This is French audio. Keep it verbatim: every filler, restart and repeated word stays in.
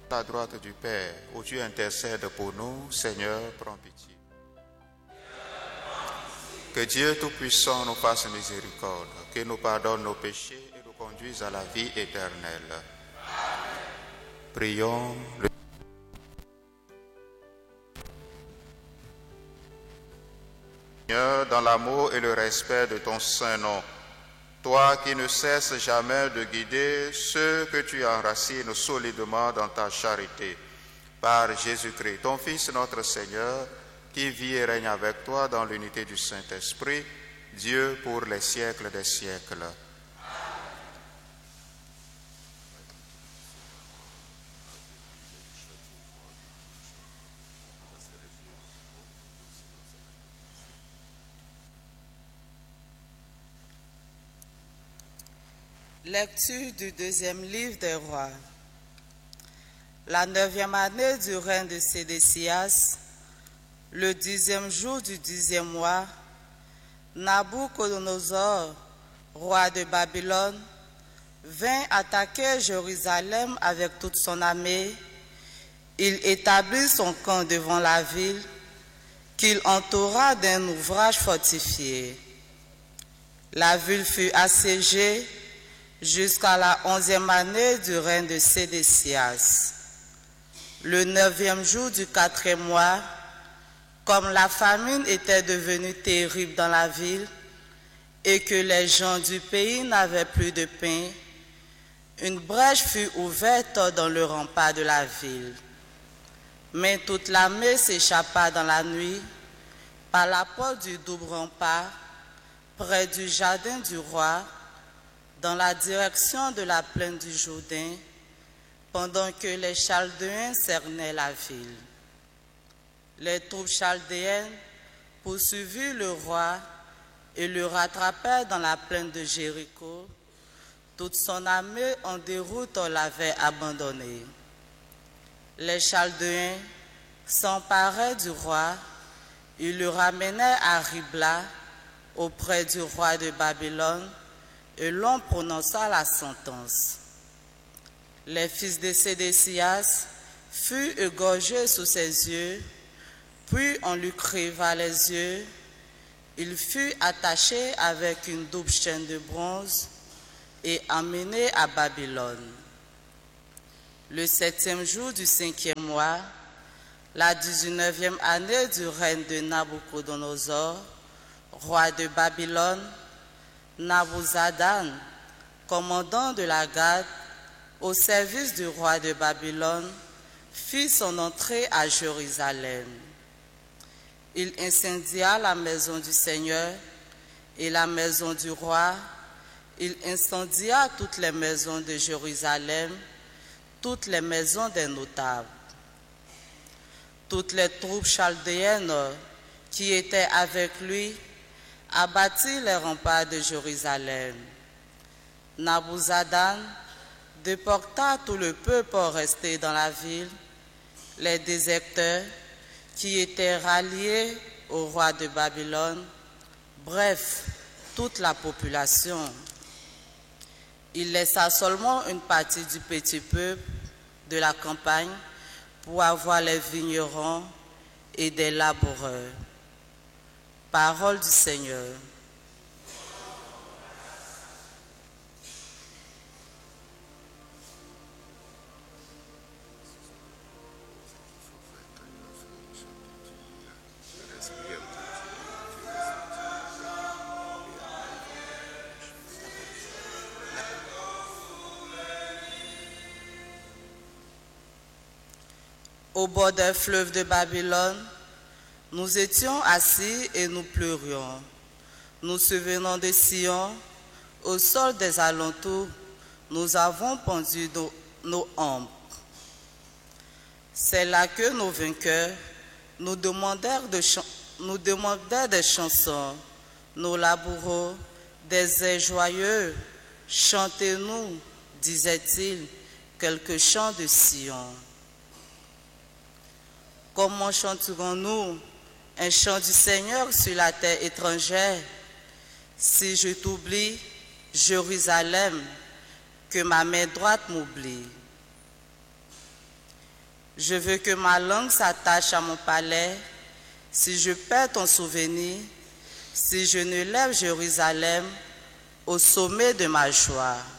À la droite du Père, où tu intercèdes pour nous, Seigneur, prends pitié. Que Dieu Tout-Puissant nous fasse miséricorde, qu'il nous pardonne nos péchés et nous conduise à la vie éternelle. Prions le Seigneur, dans l'amour et le respect de ton saint nom, toi qui ne cesses jamais de guider ceux que tu enracines solidement dans ta charité, par Jésus-Christ, ton Fils notre Seigneur, qui vit et règne avec toi dans l'unité du Saint-Esprit, Dieu pour les siècles des siècles. Lecture du deuxième livre des rois. La neuvième année du règne de Sédécias, le dixième jour du dixième mois, Nabuchodonosor, roi de Babylone, vint attaquer Jérusalem avec toute son armée. Il établit son camp devant la ville, qu'il entoura d'un ouvrage fortifié. La ville fut assiégée jusqu'à la onzième année du règne de Sédécias. Le neuvième jour du quatrième mois, comme la famine était devenue terrible dans la ville et que les gens du pays n'avaient plus de pain, une brèche fut ouverte dans le rempart de la ville. Mais toute l'armée s'échappa dans la nuit par la porte du double rempart, près du jardin du roi, dans la direction de la plaine du Jourdain, pendant que les Chaldéens cernaient la ville. Les troupes chaldéennes poursuivirent le roi et le rattrapèrent dans la plaine de Jéricho. Toute son armée en déroute l'avait abandonné. Les Chaldéens s'emparèrent du roi, ils le ramenèrent à Ribla, auprès du roi de Babylone, et l'on prononça la sentence. Les fils de Sédécias furent égorgés sous ses yeux, puis on lui creva les yeux. Il fut attaché avec une double chaîne de bronze et emmené à Babylone. Le septième jour du cinquième mois, la dix-neuvième année du règne de Nabuchodonosor, roi de Babylone, Nabuzaradan, commandant de la garde au service du roi de Babylone, fit son entrée à Jérusalem. Il incendia la maison du Seigneur et la maison du roi. Il incendia toutes les maisons de Jérusalem, toutes les maisons des notables. Toutes les troupes chaldéennes qui étaient avec lui abattit les remparts de Jérusalem. Nabuzaradan déporta tout le peuple resté dans la ville, les déserteurs qui étaient ralliés au roi de Babylone, bref, toute la population. Il laissa seulement une partie du petit peuple de la campagne pour avoir les vignerons et des laboureurs. Parole du Seigneur. Au bord des fleuves de Babylone, nous étions assis et nous pleurions. Nous souvenons de Sion, au sol des alentours, nous avons pendu nos, nos ombres. C'est là que nos vainqueurs nous demandèrent, de nous demandèrent des chansons, nos laboureux, des airs joyeux. Chantez-nous, disait-il, quelques chants de Sion. Comment chanterons-nous un chant du Seigneur sur la terre étrangère? Si je t'oublie, Jérusalem, que ma main droite m'oublie. Je veux que ma langue s'attache à mon palais. Si je perds ton souvenir, si je ne lève Jérusalem au sommet de ma joie.